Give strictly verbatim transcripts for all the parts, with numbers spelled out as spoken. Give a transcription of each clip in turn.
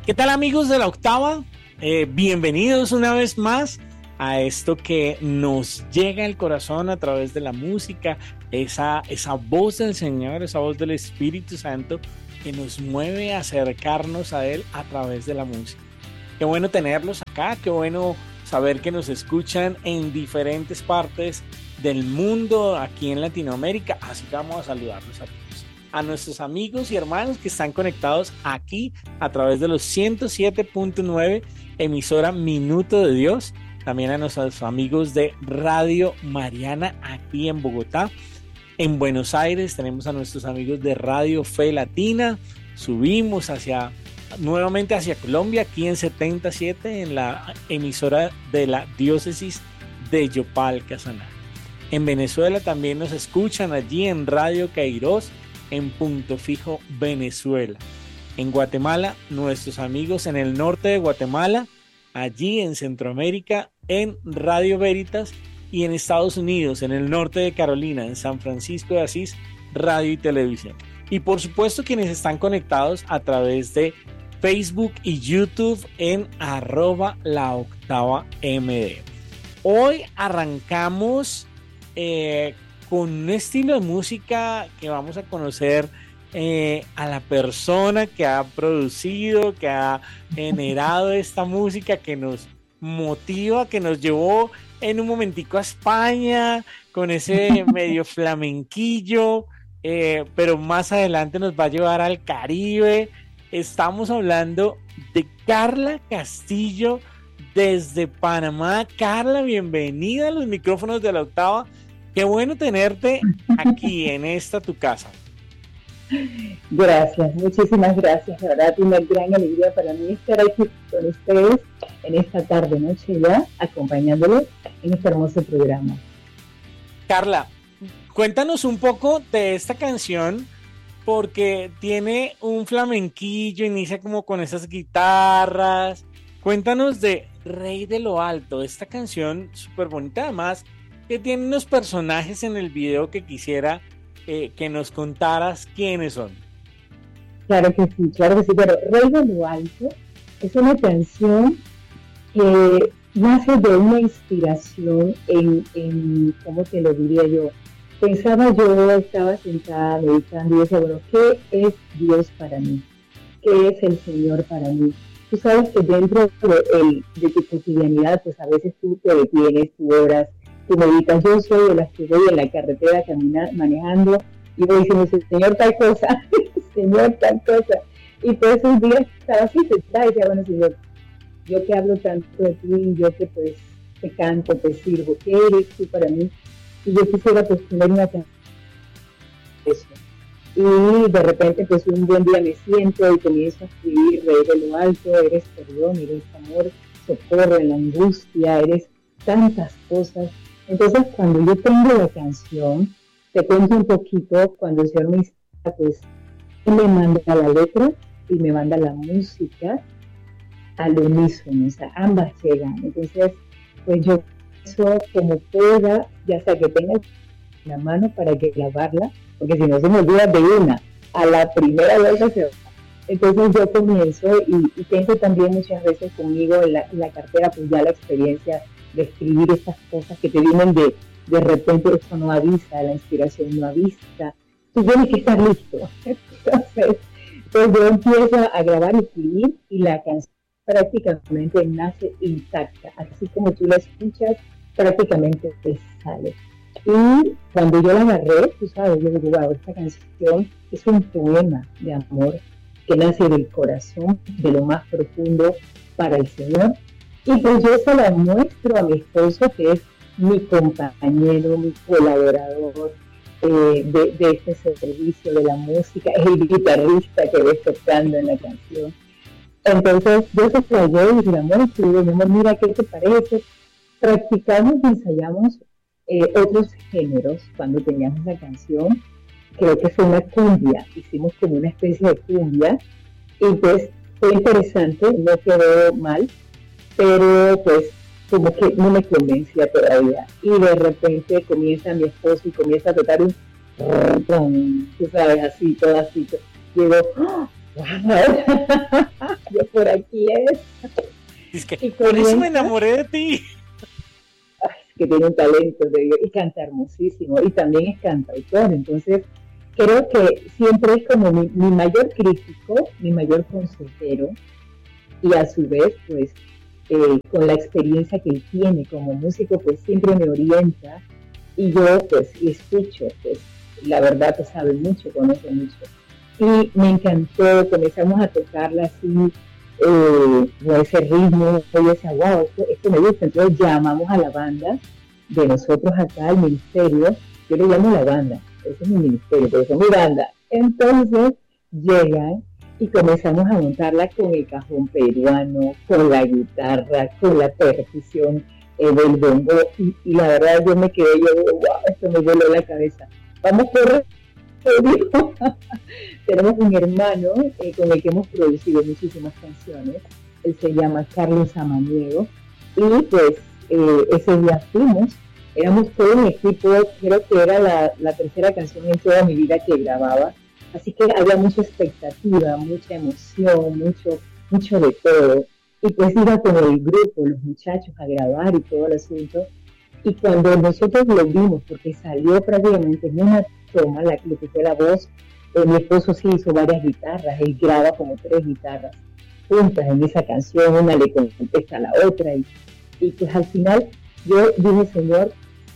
¿Qué tal, amigos de la octava? Eh, bienvenidos una vez más a esto que nos llega al corazón a través de la música, esa, esa voz del Señor, esa voz del Espíritu Santo que nos mueve a acercarnos a Él a través de la música. Qué bueno tenerlos acá, qué bueno saber que nos escuchan en diferentes partes del mundo, aquí en Latinoamérica, así que vamos a saludarlos a todos. A nuestros amigos y hermanos que están conectados aquí a través de los ciento siete punto nueve, emisora Minuto de Dios, también a nuestros amigos de Radio Mariana aquí en Bogotá. En Buenos Aires tenemos a nuestros amigos de Radio Fe Latina, subimos hacia nuevamente hacia Colombia, aquí en setenta y siete, en la emisora de la diócesis de Yopal, Casanare. En Venezuela también nos escuchan allí en Radio Kairos, en Punto Fijo, Venezuela. En Guatemala, nuestros amigos en el norte de Guatemala, allí en Centroamérica, en Radio Veritas, y en Estados Unidos, en el norte de Carolina, en San Francisco de Asís, Radio y Televisión. Y por supuesto quienes están conectados a través de Facebook y YouTube en arroba la octava M D. Hoy arrancamos eh, con un estilo de música que vamos a conocer eh, a la persona que ha producido, que ha generado esta música, que nos motiva, que nos llevó en un momentico a España con ese medio flamenquillo, eh, pero más adelante nos va a llevar al Caribe. Estamos hablando de Carla Castillo desde Panamá. Carla, bienvenida a los micrófonos de la octava. Qué bueno tenerte aquí en esta tu casa. Gracias, muchísimas gracias. La verdad, una gran alegría para mí estar aquí con ustedes en esta tarde, noche ya, acompañándolos en este hermoso programa. Carla, cuéntanos un poco de esta canción, porque tiene un flamenquillo, inicia como con esas guitarras. Cuéntanos de Rey de lo Alto, esta canción súper bonita, además que tiene unos personajes en el video que quisiera eh, que nos contaras quiénes son. Claro que sí, claro que sí, pero Rey de lo Alto es una canción que nace de una inspiración en, en ¿cómo te lo diría yo? Pensaba yo, estaba sentada meditando y decía, bueno, ¿qué es Dios para mí? ¿Qué es el Señor para mí? Tú sabes que dentro de, el, de tu cotidianidad, pues a veces tú te detienes, tú oras, tú meditas. Yo soy de las que voy en la carretera caminando, manejando, y voy diciendo, Señor, tal cosa, Señor, tal cosa. Y todos esos días estaba así, sentada y decía, bueno, Señor, yo que hablo tanto de ti, yo que pues te canto, te sirvo, ¿qué eres tú para mí? Y yo quisiera pues tener una canción de eso. Y de repente pues un buen día me siento y comienzo a escribir, Rey de lo Alto, eres perdón, eres amor, socorro en la angustia, eres tantas cosas. Entonces cuando yo tengo la canción, te cuento un poquito, cuando el Señor me inspira, pues Él me manda la letra y me manda la música al unísono, o sea, ambas llegan. Entonces pues yo eso como pueda, ya sea que tenga la mano para que grabarla, porque si no se me olvida de una, a la primera vez se va. Entonces yo comienzo y, y tengo también muchas veces conmigo en la, en la cartera pues ya la experiencia de escribir estas cosas que te vienen de, de repente, esto no avisa, la inspiración no avisa, tú tienes que estar listo. Entonces, pues yo empiezo a grabar y escribir y la canción prácticamente nace intacta, así como tú la escuchas, prácticamente te sale. Y cuando yo la agarré, tú sabes, yo digo, wow, esta canción es un poema de amor que nace del corazón, de lo más profundo para el Señor. Y pues yo se la muestro a mi esposo, que es mi compañero, mi colaborador eh, de, de este servicio de la música, es el guitarrista que ves tocando en la canción. Entonces yo se la llevo y digo, amor, y digo, mi amor, mira, ¿qué te parece? Practicamos y ensayamos eh, otros géneros cuando teníamos la canción. Creo que fue una cumbia, hicimos como una especie de cumbia y pues fue interesante, no quedó mal, pero pues como que no me convencía todavía. Y de repente comienza mi esposo y comienza a tocar un tú sabes, así, todo así. Y digo, ¡oh, wow! Yo por aquí que y por eso comienza, me enamoré de ti. ay, que tiene un talento de Dios y canta hermosísimo y también es cantautor, entonces creo que siempre es como mi, mi mayor crítico, mi mayor consejero y a su vez pues eh, con la experiencia que él tiene como músico pues siempre me orienta y yo pues escucho, pues la verdad que sabe mucho, conoce mucho y me encantó, comenzamos a tocarla así eh, con ese ritmo, yo decía wow, esto, esto me gusta, entonces llamamos a la banda de nosotros acá al ministerio, yo le llamo la banda, ese es mi ministerio, pero es mi banda, entonces llegan y comenzamos a montarla con el cajón peruano, con la guitarra, con la percusión eh, del bombo y, y la verdad yo me quedé, yo digo, wow, esto me voló la cabeza, vamos por digo, tenemos un hermano eh, con el que hemos producido muchísimas canciones, él se llama Carlos Samaniego y pues eh, ese día fuimos, éramos todo un equipo, creo que era la, la tercera canción en toda mi vida que grababa, así que había mucha expectativa, mucha emoción, mucho, mucho de todo, y pues iba con el grupo, los muchachos a grabar y todo el asunto, y cuando nosotros lo vimos, porque salió prácticamente en una toma, la, lo que fue la voz, eh, mi esposo sí hizo varias guitarras, él graba como tres guitarras juntas en esa canción, una le contesta a la otra, y, y pues al final yo dije, Señor,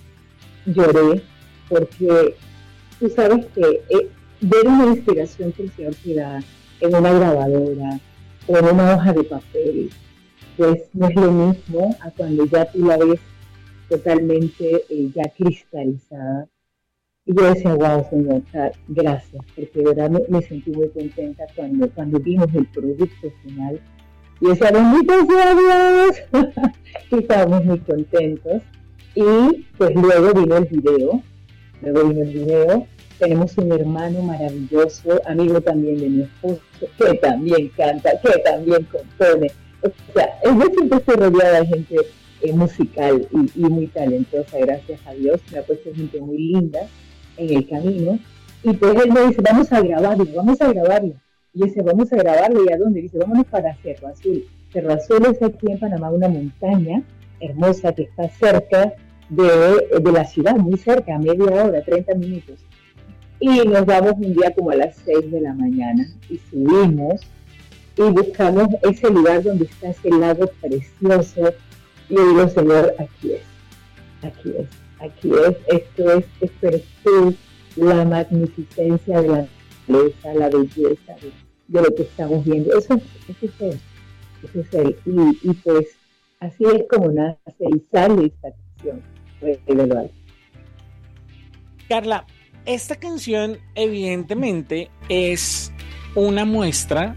lloré, porque tú sabes que eh, ver una inspiración que el Señor te da en una grabadora o en una hoja de papel, pues no es lo mismo a cuando ya tú la ves totalmente eh, ya cristalizada. Y yo decía, wow, Señor, gracias, porque de verdad me, me sentí muy contenta cuando, cuando vimos el producto final. Y decía, bendito sea Dios. Y estábamos muy contentos. Y pues luego vino el video, luego vino el video. Tenemos un hermano maravilloso, amigo también de mi esposo, que también canta, que también compone. O sea, yo siempre estoy rodeada de gente eh, musical y, y muy talentosa, gracias a Dios. Me ha puesto gente muy linda en el camino. Y pues él me dice, vamos a grabarlo, vamos a grabarlo. Y yo dice, vamos a grabarlo, ¿y a dónde? Y dice, vámonos para Cerro Azul. Cerro Azul es aquí en Panamá una montaña hermosa que está cerca de, de la ciudad, muy cerca, a media hora, treinta minutos. Y nos vamos un día como a las seis de la mañana y subimos y buscamos ese lugar donde está ese lago precioso. Y yo digo, Señor, aquí es, aquí es, aquí es, esto es, esto es tú, la magnificencia de la naturaleza, la belleza de, de lo que estamos viendo. Eso, eso es él, eso es él. Y, y pues así es como nace y sale esta canción, pues, de verdad. Carla, esta canción evidentemente es una muestra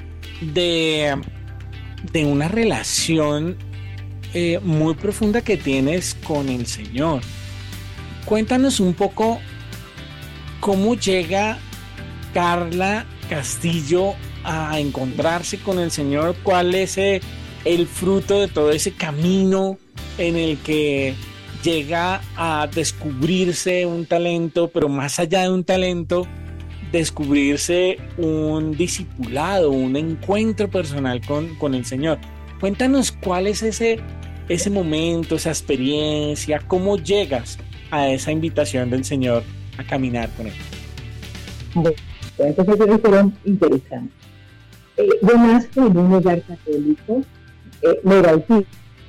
de, de una relación eh, muy profunda que tienes con el Señor. Cuéntanos un poco cómo llega Carla Castillo a encontrarse con el Señor, cuál es eh, el fruto de todo ese camino en el que llega a descubrirse un talento, pero más allá de un talento, descubrirse un discipulado, un encuentro personal con, con el Señor. Cuéntanos cuál es ese, ese momento, esa experiencia, cómo llegas a esa invitación del Señor a caminar con Él. Bueno, entonces es fueron interesante. Eh, yo nazco en un hogar católico, eh, me bauticé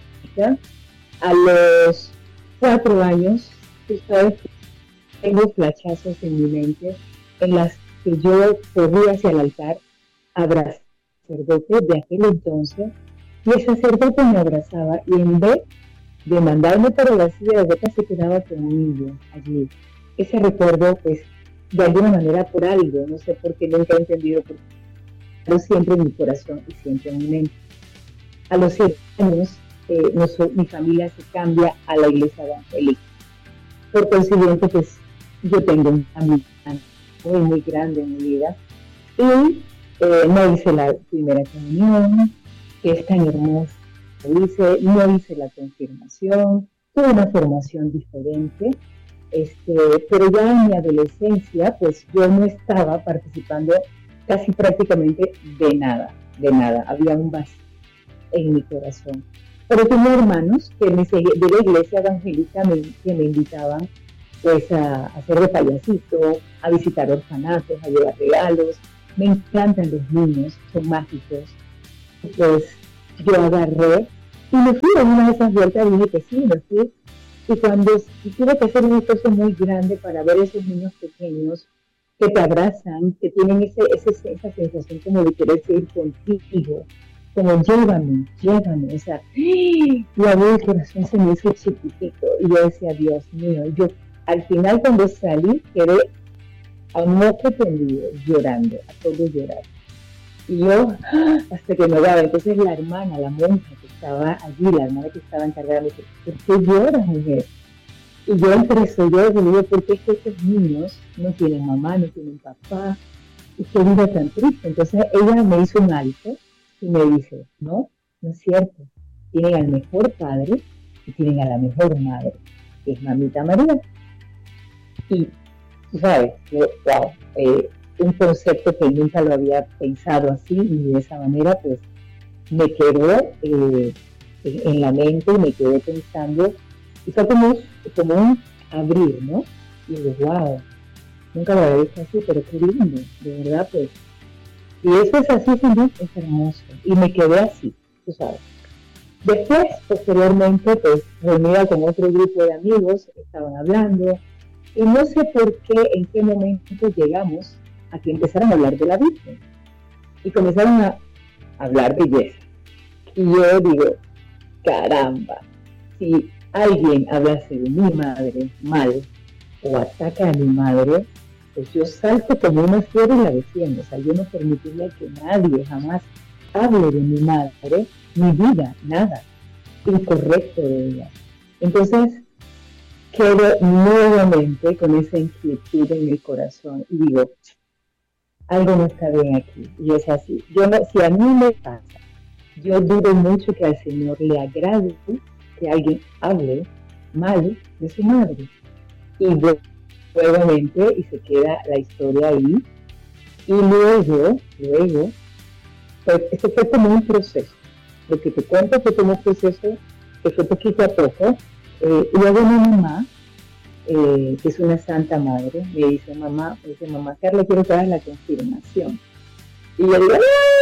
a los cuatro años, tú sabes, tengo flachazos en mi mente en las que yo corría hacia el altar, abrazaba al sacerdote de aquel entonces, y el sacerdote me abrazaba, y en vez de mandarme para la silla de boca, se quedaba conmigo allí. Ese recuerdo, pues, de alguna manera por algo, no sé por qué, nunca he entendido, pero siempre en mi corazón y siempre en mi mente. A los siete años, Eh, no so, mi familia se cambia a la iglesia evangélica. Por consiguiente, pues yo tengo un cambio muy, muy grande en mi vida. Y eh, no hice la primera comunión, que es tan hermosa. Hice, no hice la confirmación, tuve una formación diferente. Este, pero ya en mi adolescencia, pues yo no estaba participando casi prácticamente de nada, de nada. Había un vacío. en mi corazón. Pero tenía hermanos que me seguían de la iglesia evangélica me, que me invitaban pues a, a hacer de payasito, a visitar orfanatos, a llevar regalos. Me encantan los niños, son mágicos. Pues yo agarré y me fui en una de esas vueltas y dije que sí, me fui. Y cuando y tuve que hacer un esfuerzo muy grande para ver esos niños pequeños que te abrazan, que tienen ese, ese, esa sensación como de querer seguir contigo, como llévame, llévame, o sea, y a mí el corazón se me hizo chiquitito y yo decía, Dios mío, yo al final cuando salí quedé a moco tendido, llorando, a todo llorar. Y yo, hasta que me daba, entonces la hermana, la monja que estaba allí, la hermana que estaba encargada, me dice, ¿por qué lloras, mujer? Y yo entre sollozos le digo, ¿por qué es que estos niños no tienen mamá, no tienen papá? Y qué vida tan triste. Entonces ella me hizo un alto y me dice, no, no es cierto. Tienen al mejor padre y tienen a la mejor madre, que es Mamita María. Y, tú sabes, yo, wow, eh, un concepto que nunca lo había pensado así y de esa manera, pues me quedó eh, en la mente y me quedé pensando, y fue como, como un abrir, ¿no? Y digo, wow, nunca lo había visto así, pero qué lindo, de verdad, pues. Y eso es así, también es hermoso. Y me quedé así, tú sabes. Después, posteriormente, pues, reunida con otro grupo de amigos, estaban hablando, y no sé por qué, en qué momento llegamos a que empezaron a hablar de la Virgen. Y comenzaron a hablar belleza. Y yo digo, caramba, si alguien hablase de mi madre mal o ataca a mi madre, pues yo salto como una fiera y la defiendo. O sea, yo no permitiría que nadie jamás hable de mi madre, mi vida, nada incorrecto de ella. Entonces, quedo nuevamente con esa inquietud en el corazón y digo, algo no está bien aquí. Y es así. Yo no, si a mí me pasa, yo dudo mucho que al Señor le agrade que alguien hable mal de su madre. Y nuevamente, y se queda la historia ahí. Y luego, luego, pues, esto fue como un proceso. Lo que te cuento fue como un proceso que fue poquito a poco. Eh, luego mi mamá, eh, que es una santa madre, me dice, mamá, me dice, mamá, Carla, quiero que hagas la confirmación. Y yo digo,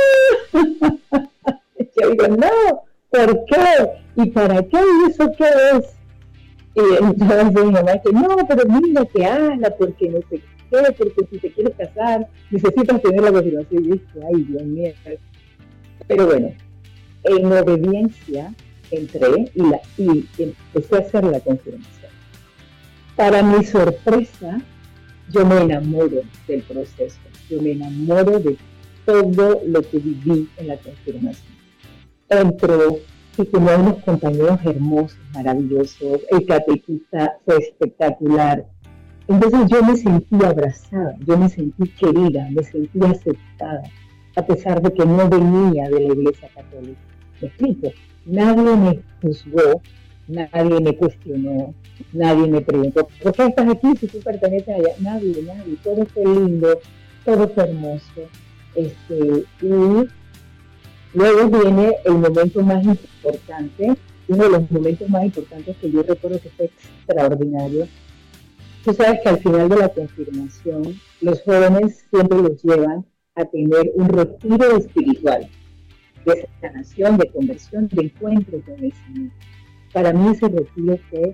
¡ah! Yo digo, no, ¿por qué? ¿Y para qué? ¿Y eso qué es? Y entonces mi mamá dice, no, pero mira que hazla, porque no sé qué, porque si te quieres casar, necesitas tener la confirmación. Y yo dije, ay, Dios mío. Pero bueno, en obediencia entré y, la, y empecé a hacer la confirmación. Para mi sorpresa, yo me enamoro del proceso, yo me enamoro de todo lo que viví en la confirmación. Entró y tenía unos compañeros hermosos, maravillosos, el catequista fue espectacular. Entonces yo me sentí abrazada, yo me sentí querida, me sentí aceptada, a pesar de que no venía de la Iglesia Católica. ¿Me explico? Nadie me juzgó, nadie me cuestionó, nadie me preguntó, ¿por qué estás aquí si tú perteneces allá? Nadie, nadie, todo fue lindo, todo fue hermoso. Este, y luego viene el momento más importante, uno de los momentos más importantes que yo recuerdo que fue extraordinario. Tú sabes que al final de la confirmación, los jóvenes siempre los llevan a tener un retiro espiritual, de sanación, de conversión, de encuentro con el Señor. Para mí ese retiro fue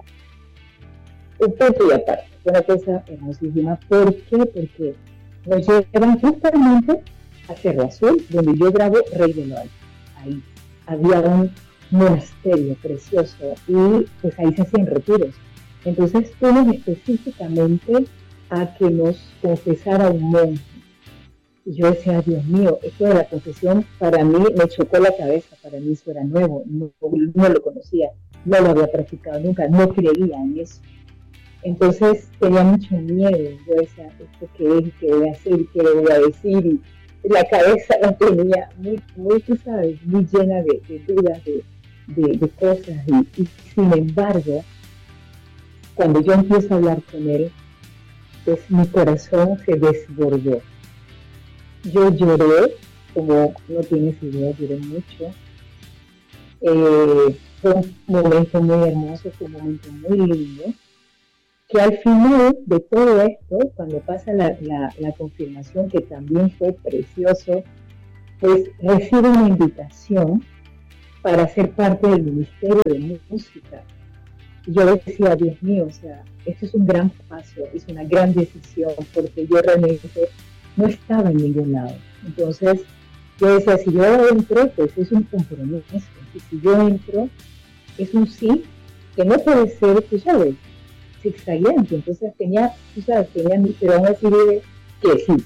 un punto y aparte, fue una cosa hermosísima. ¿Por qué? Porque nos llevan justamente a Cerro Azul, donde yo grabo Rey de lo Alto. Ahí había un monasterio precioso y pues ahí se hacían retiros. Entonces fuimos específicamente a que nos confesara un monje. Y yo decía, Dios mío, esto de la confesión para mí me chocó la cabeza, para mí eso era nuevo, no, no lo conocía, no lo había practicado nunca, no creía en eso. Entonces tenía mucho miedo, yo decía, ¿esto qué es? ¿Qué voy a hacer? ¿Qué le voy a decir? Y la cabeza la tenía muy, muy, tú sabes, muy llena de, de dudas, de, de, de cosas. Y, y sin embargo, cuando yo empiezo a hablar con él, pues mi corazón se desbordó. Yo lloré, como no tienes idea, lloré mucho. Eh, fue un momento muy hermoso, fue un momento muy lindo, que al final de todo esto, cuando pasa la, la, la confirmación, que también fue precioso, pues recibe una invitación para ser parte del Ministerio de Música. Y yo decía, Dios mío, o sea, esto es un gran paso, es una gran decisión, porque yo realmente no estaba en ningún lado. Entonces, yo decía, si yo entro, pues es un compromiso. Y si yo entro, es un sí, que no puede ser, tú sabes, zigzagueante. Entonces tenía, tú sabes, tenía, pero aún así dije que sí.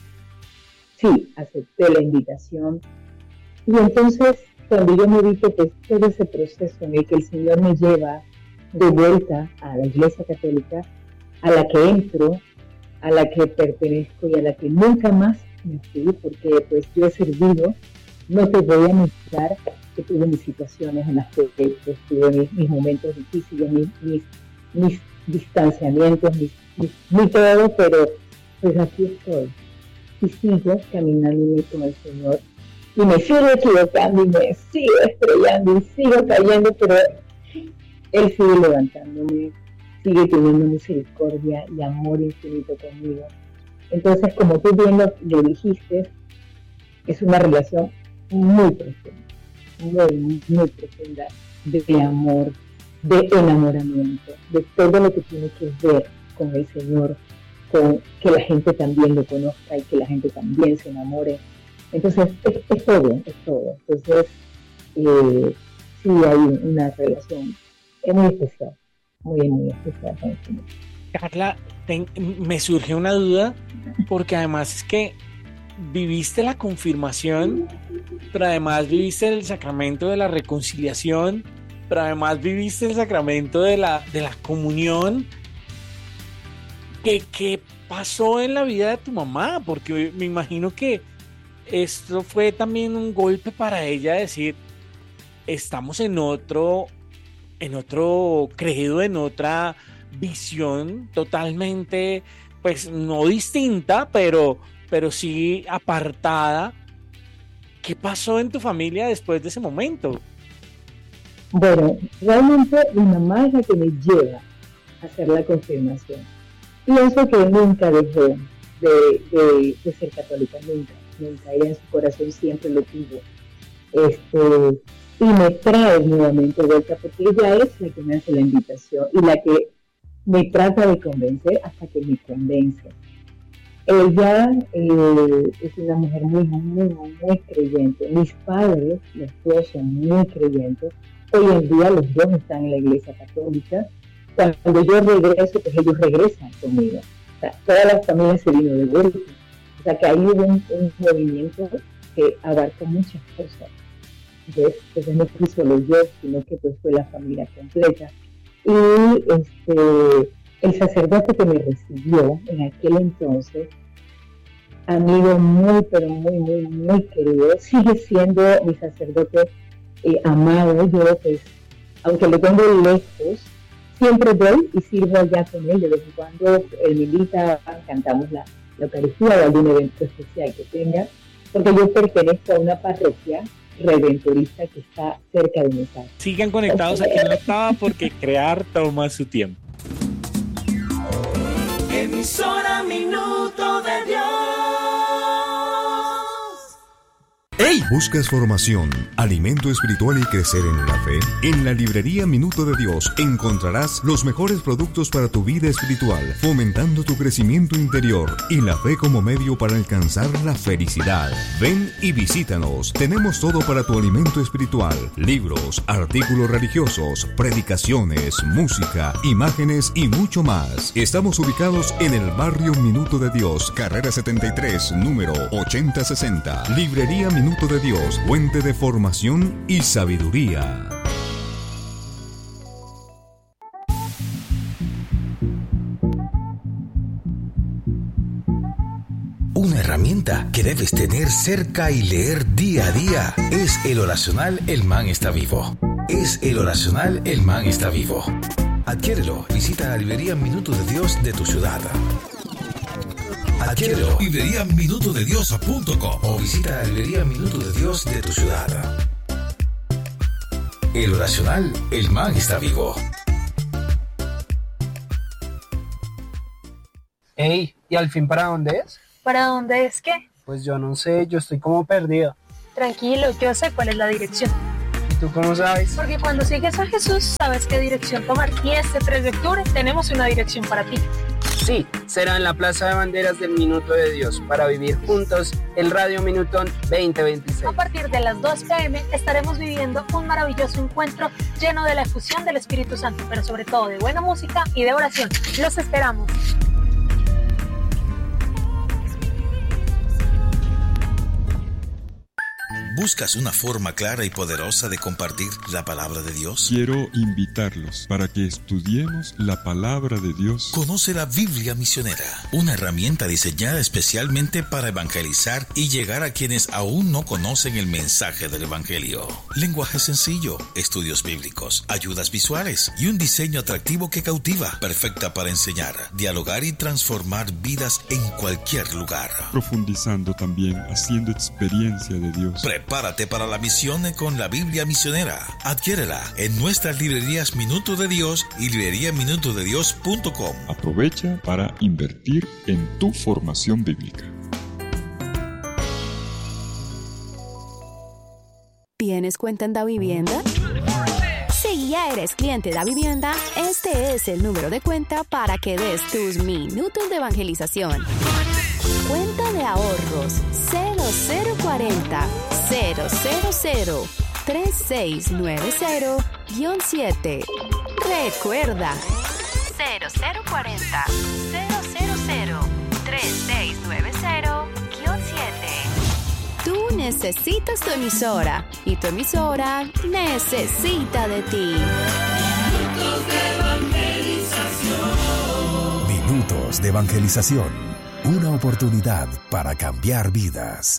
Sí, acepté la invitación. Y entonces, cuando yo me vi que pues, todo ese proceso en el que el Señor me lleva de vuelta a la Iglesia Católica, a la que entro, a la que pertenezco y a la que nunca más me fui, porque pues yo he servido, no te voy a mostrar que tuve mis situaciones en las que pues, tuve mis, mis momentos difíciles, mis, mis, mis distanciamientos, mis, mis, mi todo, pero pues aquí estoy y sigo caminando con el Señor y me sigo equivocando y me sigo estrellando y sigo cayendo, pero Él sigue levantándome, sigue teniendo misericordia y amor infinito conmigo. Entonces, como tú bien lo, lo dijiste, es una relación muy profunda, muy, muy profunda de amor, de enamoramiento, de todo lo que tiene que ver con el Señor, con que la gente también lo conozca y que la gente también se enamore. Entonces, es, es todo, es todo. Entonces, eh, sí hay una relación muy especial, muy, muy especial con el Señor. Carla, ten, me surge una duda, porque además es que viviste la confirmación, pero además viviste el sacramento de la reconciliación, pero además viviste el sacramento de la, de la comunión. ¿Qué, ¿Qué pasó en la vida de tu mamá? Porque me imagino que esto fue también un golpe para ella, decir, estamos en otro, en otro credo, en otra visión totalmente, pues no distinta, pero, pero sí apartada. ¿Qué pasó en tu familia después de ese momento? Bueno, realmente mi mamá es la que me lleva a hacer la confirmación. Pienso que nunca dejó de, de, de ser católica, nunca, nunca. Ella en su corazón siempre lo tuvo. Este, y me trae nuevamente de vuelta, porque ella es la que me hace la invitación y la que me trata de convencer hasta que me convence. Ella eh, es una mujer muy, muy, muy creyente. Mis padres, los dos son muy creyentes. Hoy en día los dos están en la Iglesia Católica. Cuando yo regreso, pues ellos regresan conmigo. O sea, toda la familia se vino de vuelta. O sea, que hay un, un movimiento que abarca muchas cosas. Entonces, pues no fui solo yo, sino que pues fue la familia completa. Y este, el sacerdote que me recibió en aquel entonces, amigo muy, pero muy, muy, muy querido, sigue siendo mi sacerdote eh, amado. Yo, pues, aunque lo tengo lejos, siempre voy y sirvo allá con él. De vez en cuando él milita, cantamos la, la Eucaristía o algún evento especial que tenga, porque yo pertenezco a una parroquia redentorista que está cerca de mi casa. Sigan conectados aquí en La Octava, porque crear toma su tiempo. Emisora Minuto de Dios. ¡Hey! ¿Buscas formación, alimento espiritual y crecer en la fe? En la librería Minuto de Dios encontrarás los mejores productos para tu vida espiritual, fomentando tu crecimiento interior y la fe como medio para alcanzar la felicidad. Ven y visítanos. Tenemos todo para tu alimento espiritual: libros, artículos religiosos, predicaciones, música, imágenes y mucho más. Estamos ubicados en el barrio Minuto de Dios, carrera setenta y tres, número ochenta sesenta. Librería Minuto Minuto de Dios, fuente de formación y sabiduría. Una herramienta que debes tener cerca y leer día a día es el oracional El Man Está Vivo. Es el oracional El Man Está Vivo. Adquiérelo. Visita la librería Minuto de Dios de tu ciudad. Adquiérelo. librería minuto de dios punto com o visita la librería Minuto de Dios de tu ciudad. El oracional, el man está vivo. Ey, ¿y al fin para dónde es? ¿Para dónde es qué? Pues yo no sé, yo estoy como perdido. Tranquilo, yo sé cuál es la dirección. ¿Y tú cómo sabes? Porque cuando sigues a Jesús, sabes qué dirección tomar. Y este tres de octubre tenemos una dirección para ti. Sí, será en la Plaza de Banderas del Minuto de Dios para vivir juntos el Radio Minutón veinte veintiséis. A partir de las dos pe eme estaremos viviendo un maravilloso encuentro lleno de la efusión del Espíritu Santo, pero sobre todo de buena música y de oración. Los esperamos. ¿Buscas una forma clara y poderosa de compartir la palabra de Dios? Quiero invitarlos para que estudiemos la palabra de Dios. Conoce la Biblia Misionera, una herramienta diseñada especialmente para evangelizar y llegar a quienes aún no conocen el mensaje del Evangelio. Lenguaje sencillo, estudios bíblicos, ayudas visuales y un diseño atractivo que cautiva, perfecta para enseñar, dialogar y transformar vidas en cualquier lugar. Profundizando también, haciendo experiencia de Dios. Prepárate para la misión con la Biblia Misionera. Adquiérela en nuestras librerías Minuto de Dios y librería minuto de dios punto com. Aprovecha para invertir en tu formación bíblica. ¿Tienes cuenta en Davivienda? Si ya eres cliente de Davivienda, este es el número de cuenta para que des tus minutos de evangelización. Cuenta de ahorros cero cero cuarenta cero cero cero tres seis nueve cero siete. Recuerda, cero cero cuarenta cero cero cero tres seis nueve cero siete. Tú necesitas tu emisora y tu emisora necesita de ti. Minutos de evangelización. Minutos de evangelización. Una oportunidad para cambiar vidas.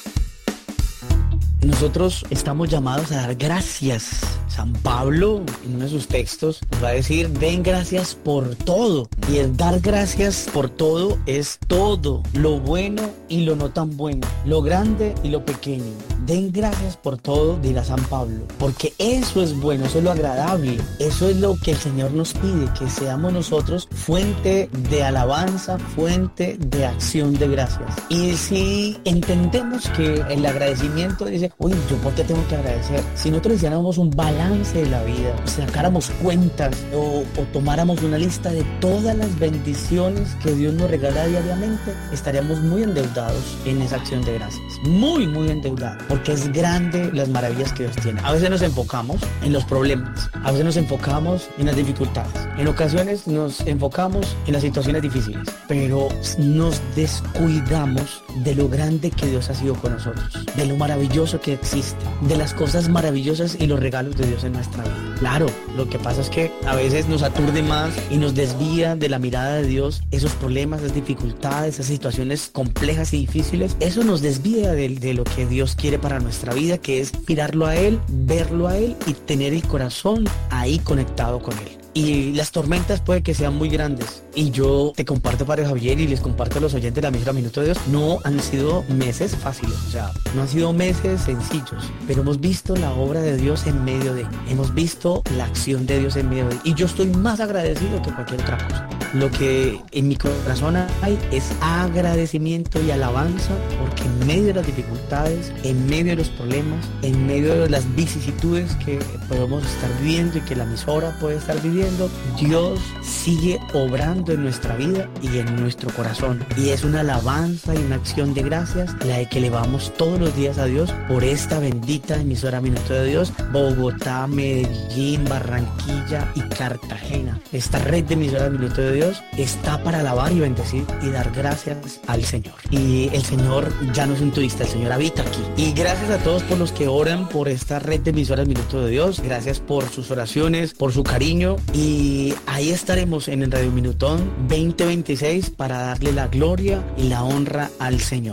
Nosotros estamos llamados a dar gracias. San Pablo, en uno de sus textos, nos va a decir, den gracias por todo. Y el dar gracias por todo es todo, lo bueno y lo no tan bueno, lo grande y lo pequeño. Den gracias por todo, dirá San Pablo, porque eso es bueno, eso es lo agradable, eso es lo que el Señor nos pide, que seamos nosotros fuente de alabanza, fuente de acción de gracias. Y si entendemos que el agradecimiento dice, uy, ¿yo por qué tengo que agradecer? Si nosotros hiciéramos un balance de la vida, sacáramos cuentas o, o tomáramos una lista de todas las bendiciones que Dios nos regala diariamente, estaríamos muy endeudados en esa acción de gracias, muy muy endeudados, porque es grande las maravillas que Dios tiene. A veces nos enfocamos en los problemas, a veces nos enfocamos en las dificultades, en ocasiones nos enfocamos en las situaciones difíciles, pero nos descuidamos de lo grande que Dios ha sido con nosotros, de lo maravilloso que existe, de las cosas maravillosas y los regalos de Dios en nuestra vida. Claro, lo que pasa es que a veces nos aturde más y nos desvía de la mirada de Dios esos problemas, esas dificultades, esas situaciones complejas y difíciles. Eso nos desvía de, de lo que Dios quiere para nuestra vida, que es mirarlo a Él, verlo a Él y tener el corazón ahí conectado con Él. Y las tormentas puede que sean muy grandes. Y yo te comparto, Padre Javier, y les comparto a los oyentes de la emisora Minuto de Dios, no han sido meses fáciles, o sea, no han sido meses sencillos, pero hemos visto la obra de Dios en medio de, hemos visto la acción de Dios en medio de, y yo estoy más agradecido que cualquier otra cosa. Lo que en mi corazón hay es agradecimiento y alabanza, porque en medio de las dificultades, en medio de los problemas, en medio de las vicisitudes que podemos estar viviendo y que la emisora puede estar viviendo, Dios sigue obrando en nuestra vida y en nuestro corazón. Y es una alabanza y una acción de gracias la de que elevamos todos los días a Dios por esta bendita emisora Minuto de Dios, Bogotá, Medellín, Barranquilla y Cartagena. Esta red de emisoras Minuto de Dios está para alabar y bendecir y dar gracias al Señor. Y el Señor ya no es un turista, el Señor habita aquí. Y gracias a todos por los que oran por esta red de emisoras Minuto de Dios. Gracias por sus oraciones, por su cariño. Y ahí estaremos en el Radio Minutón veinte veintiséis para darle la gloria y la honra al Señor.